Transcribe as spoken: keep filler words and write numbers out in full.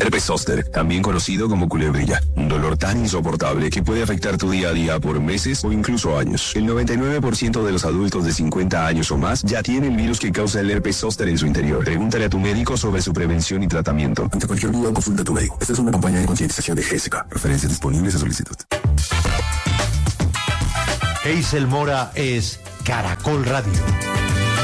Herpes zóster, también conocido como culebrilla. Un dolor tan insoportable que puede afectar tu día a día por meses o incluso años. El noventa y nueve por ciento de los adultos de cincuenta años o más ya tiene el virus que causa el herpes zóster en su interior. Pregúntale a tu médico sobre su prevención y tratamiento. Ante cualquier duda, consulta a tu médico. Esta es una campaña de concientización de G S K. Referencias disponibles a solicitud. Hazel Mora es Caracol Radio.